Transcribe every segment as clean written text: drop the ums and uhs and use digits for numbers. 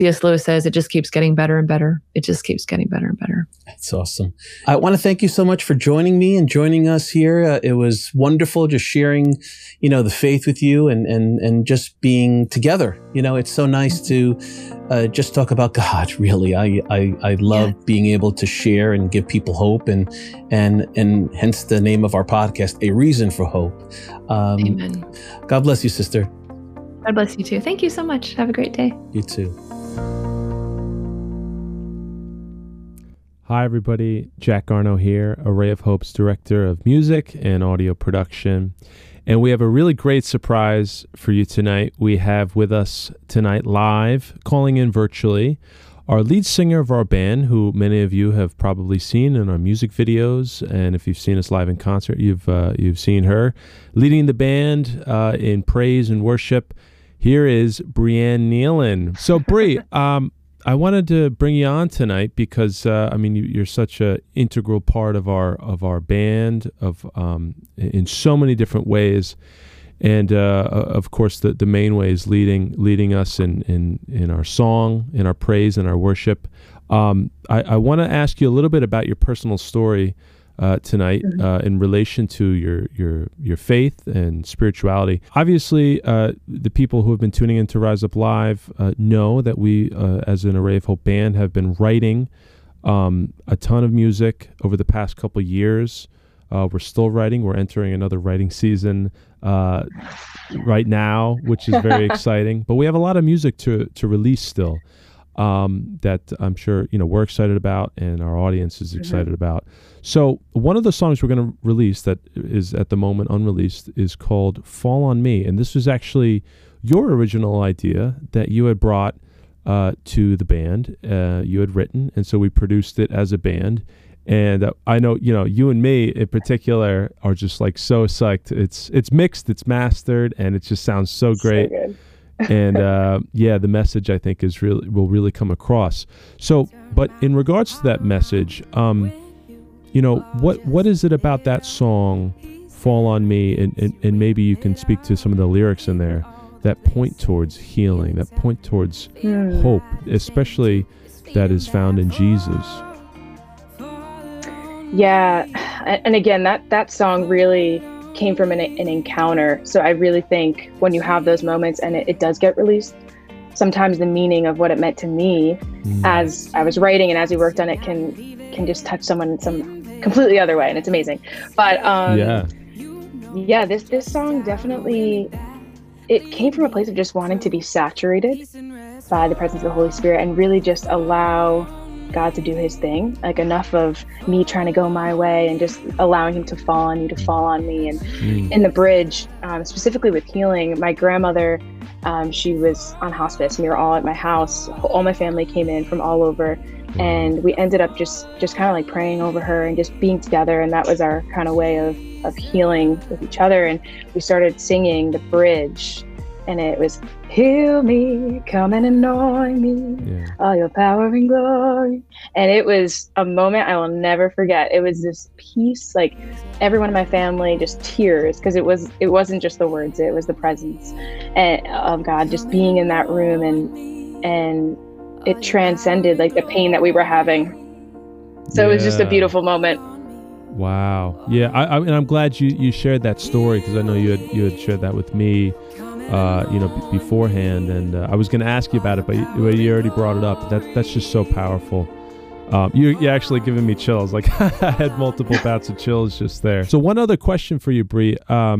C.S. Lewis says, it just keeps getting better and better. It just keeps getting better and better. That's awesome. I want to thank you so much for joining me and joining us here. It was wonderful just sharing, the faith with you and just being together. It's so nice to just talk about God, really. I love being able to share and give people hope and hence the name of our podcast, A Reason for Hope. Amen. God bless you, sister. God bless you too. Thank you so much. Have a great day. You too. Hi, everybody. Jack Garno here, Array of Hope's Director of Music and Audio Production. And we have a really great surprise for you tonight. We have with us tonight live, calling in virtually, our lead singer of our band, who many of you have probably seen in our music videos. And if you've seen us live in concert, you've seen her leading the band in praise and worship. Here is Brianne Nealon. So, Bri, I wanted to bring you on tonight because you're such an integral part of our band in so many different ways, and of course the main way is leading us in our song, in our praise, and our worship. I want to ask you a little bit about your personal story tonight in relation to your faith and spirituality. Obviously, the people who have been tuning into Rise Up Live know that we, as an Array of Hope band, have been writing a ton of music over the past couple years. We're still writing. We're entering another writing season right now, which is very exciting. But we have a lot of music to release still that I'm sure we're excited about and our audience is excited about. So one of the songs we're going to release that is at the moment unreleased is called Fall on Me. And this was actually your original idea that you had brought to the band. You had written, and so we produced it as a band. And I know, you and me in particular are just like so psyched. It's mixed, it's mastered, and it just sounds so great. So good. And the message I think will really come across. So, but in regards to that message, what is it about that song, Fall on Me, and maybe you can speak to some of the lyrics in there that point towards healing, that point towards hope, especially that is found in Jesus. Yeah, and again, that song really came from an encounter. So I really think when you have those moments and it does get released, sometimes the meaning of what it meant to me as I was writing and as we worked on it can just touch someone in some completely other way, and it's amazing. But this song definitely, it came from a place of just wanting to be saturated by the presence of the Holy Spirit and really just allow God to do his thing, like enough of me trying to go my way and just allowing him to fall on you, to fall on me. And in the bridge, specifically with healing, my grandmother, she was on hospice and we were all at my house. All my family came in from all over, and we ended up just kind of like praying over her and just being together. And that was our kind of way of healing with each other. And we started singing the bridge, and it was, heal me, come and anoint me, all your power and glory. And it was a moment I will never forget. It was this peace, like everyone in my family, just tears, because it wasn't just the words, it was the presence of God just being in that room, and it transcended like the pain that we were having. So it was just a beautiful moment. Wow. Yeah, and I'm glad you shared that story, because I know you had shared that with me beforehand, and I was going to ask you about it, but you already brought it up. That's just so powerful. You're actually giving me chills. Like I had multiple bouts of chills just there. So one other question for you, Bri.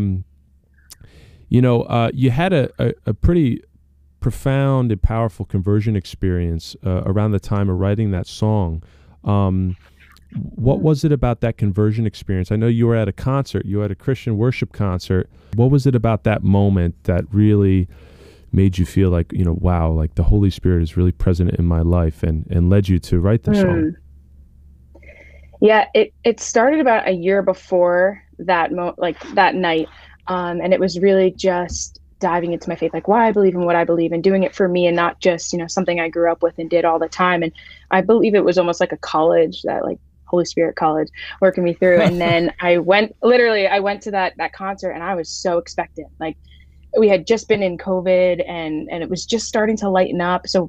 You had a pretty profound and powerful conversion experience around the time of writing that song. What was it about that conversion experience? I know you were at a concert, you were at a Christian worship concert. What was it about that moment that really made you feel like, wow, like the Holy Spirit is really present in my life and led you to write the song? Yeah, it started about a year before that that night. And it was really just diving into my faith, like why I believe in what I believe, and doing it for me and not just, something I grew up with and did all the time. And I believe it was almost like a college, that like Holy Spirit college working me through. And then I went to that concert, and I was so expectant. Like we had just been in COVID and it was just starting to lighten up. So